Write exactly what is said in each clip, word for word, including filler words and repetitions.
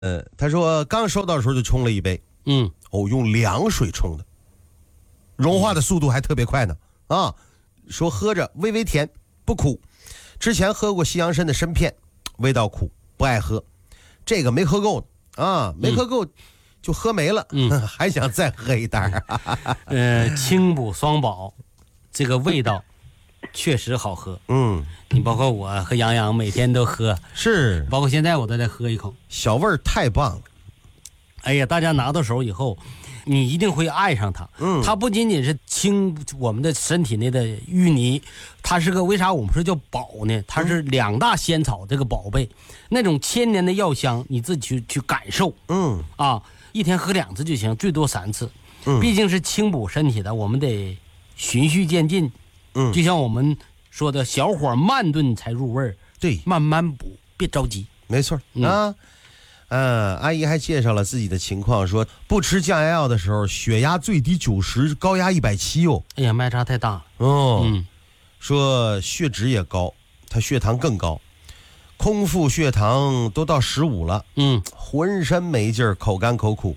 呃，他说刚收到的时候就冲了一杯， 嗯， 哦，用凉水冲的，融化的速度还特别快呢。啊，说喝着微微甜，不苦。之前喝过西洋参的参片，味道苦，不爱喝。这个没喝够啊，没喝够就喝没了，嗯，还想再喝一袋。 呃，清补双宝，这个味道确实好喝。 嗯， 你包括我和杨洋每天都喝， 是， 包括现在我都在喝一口， 小味儿太棒了。 哎呀，大家拿到手以后，你一定会爱上它。嗯，它不仅仅是清我们的身体内的淤泥，它是个为啥我们说叫宝呢？它是两大仙草这个宝贝，那种千年的药香，你自己去去感受。 嗯， 啊，一天喝两次就行，最多三次。 嗯， 毕竟是清补身体的，我们得循序渐进。 嗯， 就像我们说的小火慢炖才入味儿， 对， 慢慢补，别着急。 没错、 嗯、 啊。嗯，阿姨还介绍了自己的情况，说不吃降压药的时候，血压最低九十，高压一百七哦。 哎呀，脉差太大了。 哦， 嗯， 说血脂也高，他血糖更高，空腹血糖都到十五了。 嗯， 浑身没劲儿，口干口苦。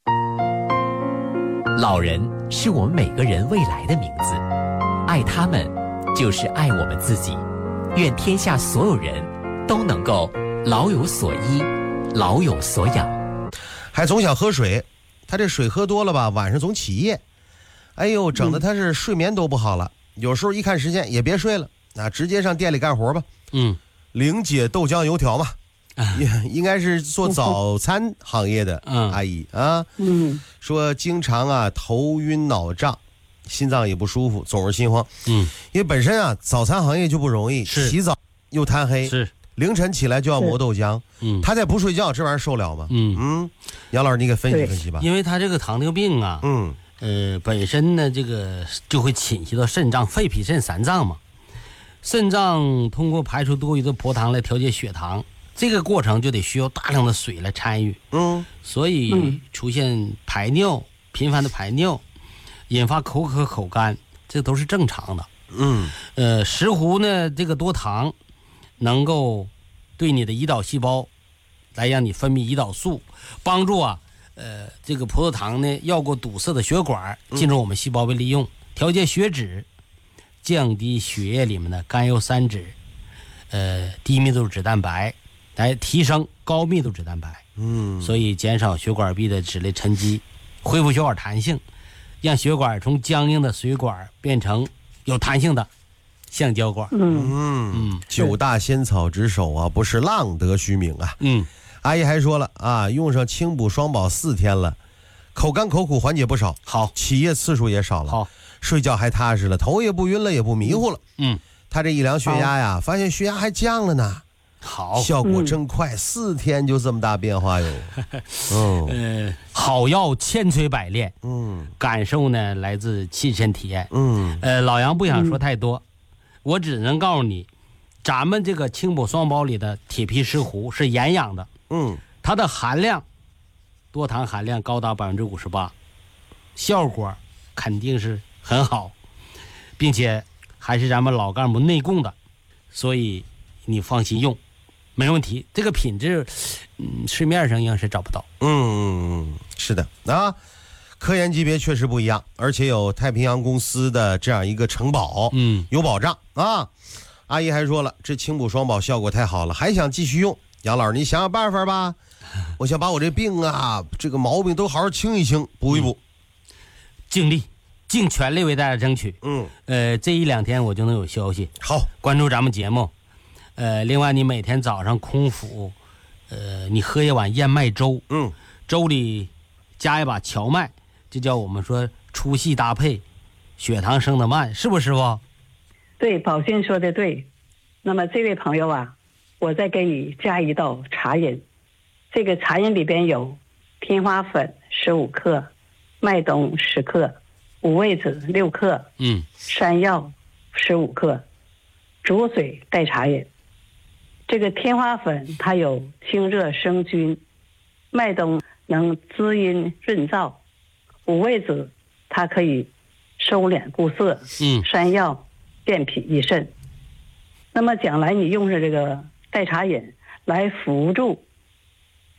老人是我们每个人未来的名字，爱他们就是爱我们自己。愿天下所有人都能够老有所依，老有所养。 还总想喝水，他这水喝多了吧，晚上总起夜，哎呦，整的他是睡眠都不好了。嗯、有时候一看时间也别睡了，那直接上店里干活吧。 嗯， 玲姐豆浆油条嘛，应应该是做早餐行业的阿姨啊。 嗯， 说经常啊头晕脑胀，心脏也不舒服，总是心慌。 嗯， 因为本身啊早餐行业就不容易，洗澡又贪黑， 是凌晨起来就要磨豆浆。嗯，他再不睡觉，这玩意儿受了吗？ 嗯嗯，杨老师你给分析分析吧。 因为他这个糖尿病啊， 嗯呃本身呢这个就会侵袭到肾脏、肺、脾、肾三脏嘛。肾脏通过排出多余的葡糖来调节血糖，这个过程就得需要大量的水来参与。 嗯， 所以出现排尿、频繁的排尿，引发口渴口干，这都是正常的。 嗯， 呃，石斛呢，这个多糖能够对你的胰岛细胞来让你分泌胰岛素，帮助啊，呃，这个葡萄糖呢绕过堵塞的血管进入我们细胞被利用，调节血脂，降低血液里面的甘油三酯，呃，低密度脂蛋白，来提升高密度脂蛋白。 嗯， 所以减少血管壁的脂类沉积，恢复血管弹性，让血管从僵硬的水管变成有弹性的橡胶管。 嗯嗯，九大仙草之首啊，不是浪得虚名啊。 嗯， 阿姨还说了啊，用上清补双宝四天了，口干口苦缓解不少， 好， 起夜次数也少了， 好， 睡觉还踏实了，头也不晕了，也不迷糊了。 嗯， 他这一量血压呀，发现血压还降了呢。 好， 效果真快，嗯、四天就这么大变化哟。嗯， 呃，好药千锤百炼， 嗯， 感受呢来自亲身体验。 嗯， 呃，老杨不想说太多，嗯、我只能告诉你，咱们这个清补双宝里的铁皮石斛是盐养的， 嗯， 它的含量，多糖含量高达百分之五十八，效果肯定是很好，并且还是咱们老干部内供的，所以你放心用。没问题，这个品质，嗯，市面上应该是找不到。 嗯，是的啊，科研级别确实不一样，而且有太平洋公司的这样一个承保， 嗯， 有保障啊。阿姨还说了，这清补双宝效果太好了，还想继续用。杨老师，你想想办法吧，我想把我这病啊，这个毛病都好好清一清，补一补， 嗯、尽力，尽全力为大家争取。 嗯， 呃，这一两天我就能有消息。 好， 关注咱们节目。呃，另外你每天早上空腹，呃，你喝一碗燕麦粥， 嗯， 粥里加一把荞麦，这叫我们说粗细搭配，血糖升得慢，是不是师傅？ 对，宝信说的对。那么这位朋友啊，我再给你加一道茶饮，这个茶饮里边有天花粉十五克，麦冬十克，五味子六克， 嗯， 山药十五克，煮水代茶饮。这个天花粉它有清热生津，麦冬能滋阴润燥，五味子它可以收敛固涩， 嗯， 山药健脾益肾。那么将来你用上这个代茶饮来辅助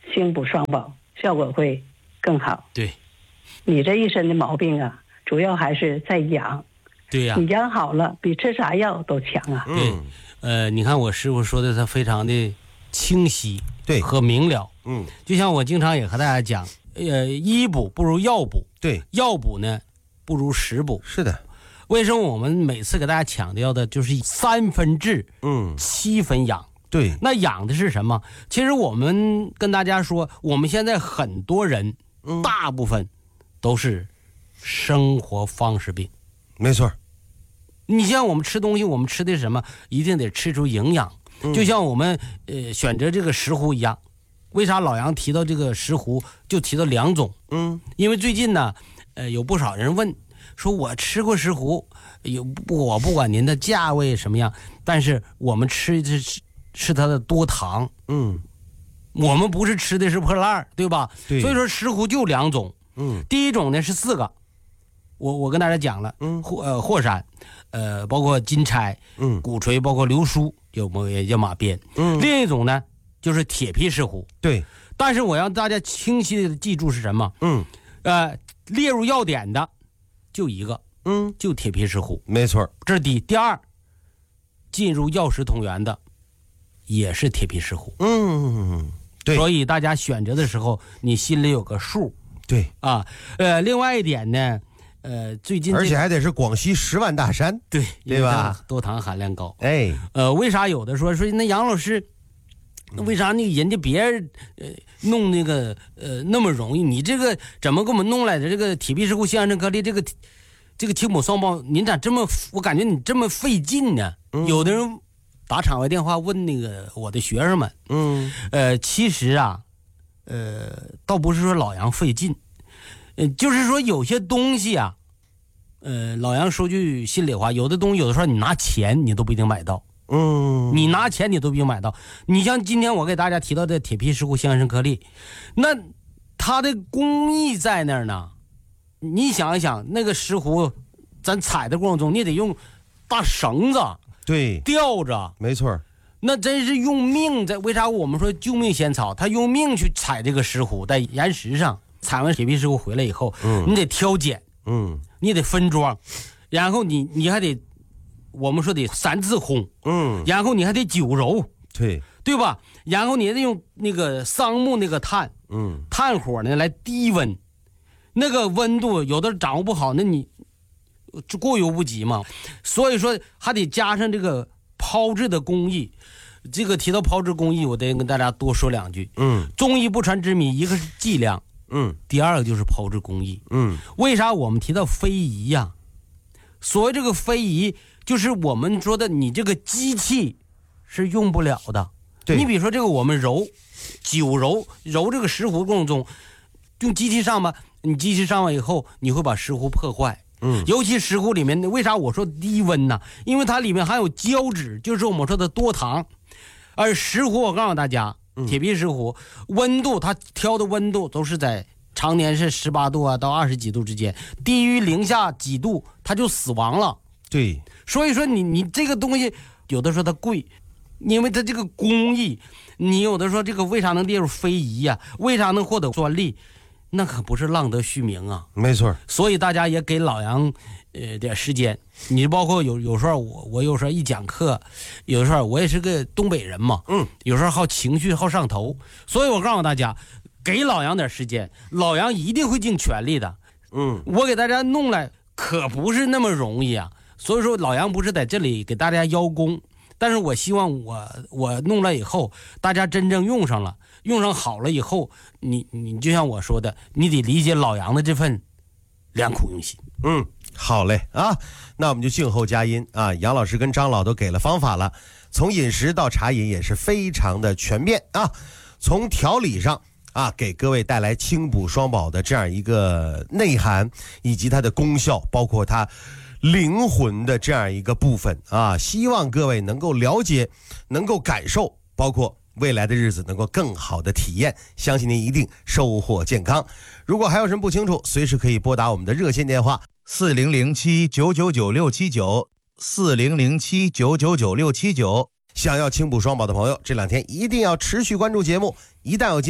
清补双宝，效果会更好。 对， 你这一身的毛病啊，主要还是在养。 对呀、 你养好了，比吃啥药都强啊。 对，呃，你看我师傅说的，他非常的清晰， 对和明了。 嗯， 就像我经常也和大家讲，呃，医补不如药补， 对， 药补呢不如食补。 是的， 为什么我们每次给大家强调的就是三分治， 嗯， 七分养？ 对， 那养的是什么？其实我们跟大家说，我们现在很多人， 嗯大部分都是生活方式病。 没错， 你像我们吃东西，我们吃的是什么？一定得吃出营养。 嗯就像我们呃选择这个石斛一样，为啥老杨提到这个石斛就提到两种？ 嗯， 因为最近呢，呃有不少人问说，我吃过石斛，有不我不管您的价位什么样，但是我们吃的是是它的多糖， 嗯， 我们不是吃的是破烂儿，对吧？ 对所以说石斛就两种， 嗯， 第一种呢是四个，我我跟大家讲了， 嗯霍呃霍闪，呃包括金钗， 嗯鼓槌，包括流苏，有没也叫马鞭， 嗯， 另一种呢就是铁皮石斛， 对， 但是我让大家清晰的记住是什么？ 嗯呃，列入要点的就一个， 嗯， 就铁皮石斛， 没错， 这是第一。第二，进入药食同源的也是铁皮石斛， 嗯，对所以大家选择的时候，你心里有个数对， 啊。呃，另外一点呢，呃，最近、这个、 而且还得是广西十万大山， 对对吧？ 因为它多糖含量高。 哎， 呃，为啥有的说说那杨老师，为啥那个人家别人呃弄那个呃那么容易，你这个怎么给我们弄来的这个铁皮石斛西洋参颗粒这个这个清补双包，您咋这么我感觉你这么费劲呢？ 嗯、 有的人打场外电话问那个我的学生们， 嗯， 呃，其实啊，呃，倒不是说老杨费劲，呃，就是说有些东西啊，呃，老杨说句心里话，有的东西有的时候你拿钱你都不一定买到。 嗯， 你拿钱你都不一定买到。你像今天我给大家提到的铁皮石斛西洋参颗粒，那它的工艺在那儿呢。你想一想，那个石斛，咱采的过程中，你得用大绳子对， 吊着， 没错， 那真是用命在。为啥我们说救命仙草？他用命去采这个石斛，在岩石上采完铁皮石斛回来以后， 嗯， 你得挑拣， 嗯， 你得分装，然后你你还得，我们说得三次烘， 嗯， 然后你还得九揉， 对， 对吧？然后你得用那个桑木那个炭， 嗯， 炭火呢来低温，那个温度有的掌握不好，那你就过犹不及嘛。所以说还得加上这个炮制的工艺。这个提到炮制工艺，我得跟大家多说两句。 嗯， 中医不传之谜，一个是剂量， 嗯， 第二个就是炮制工艺。 嗯， 为啥我们提到非遗呀？所谓这个非遗，就是我们说的你这个机器是用不了的。 对， 你比如说这个我们揉九揉揉这个石斛过程中，用机器上吧，你机器上完以后，你会把石斛破坏。 嗯， 尤其石斛里面，为啥我说低温呢？因为它里面含有胶质，就是我们说的多糖。而石斛，我告诉大家，铁皮石斛温度，它挑的温度都是在常年是十八度啊到二十几度之间，低于零下几度它就死亡了。 对， 所以说你你这个东西有的说它贵，因为它这个工艺，你有的说这个为啥能列入非遗呀、啊？为啥能获得专利？那可不是浪得虚名啊！ 没错。 所以大家也给老杨呃点时间，你包括有有时候我我有时候一讲课，有时候我也是个东北人嘛， 嗯， 有时候好情绪好上头，所以我告诉大家，给老杨点时间，老杨一定会尽全力的。 嗯， 我给大家弄来可不是那么容易啊，所以说老杨不是在这里给大家邀功，但是我希望我我弄了以后，大家真正用上了，用上好了以后，你你就像我说的，你得理解老杨的这份良苦用心。 嗯，好嘞啊，那我们就静候佳音啊。杨老师跟张老都给了方法了，从饮食到茶饮也是非常的全面啊。从调理上啊，给各位带来清补双宝的这样一个内涵，以及它的功效，包括它灵魂的这样一个部分啊，希望各位能够了解，能够感受，包括未来的日子能够更好的体验，相信您一定收获健康。如果还有什么不清楚，随时可以拨打我们的热线电话四零零七九九九六七九四零零七九九九六七九。 想要清补双宝的朋友，这两天一定要持续关注节目，一旦有进展，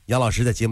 杨老师在节目